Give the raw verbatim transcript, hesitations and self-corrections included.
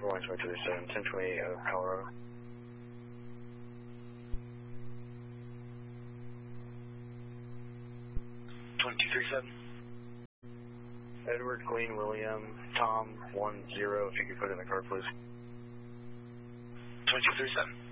Rollins two three seven, ten twenty-eight out of Colorado. twenty-two thirty-seven. Edward, Glean, William, Tom, one zero, if you could put in the car, please. twenty-two thirty-seven.